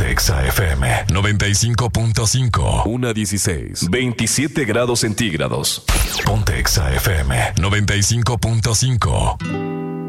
Exa FM 95.5. 1:16. 27 grados centígrados. Ponte Exa FM 95.5.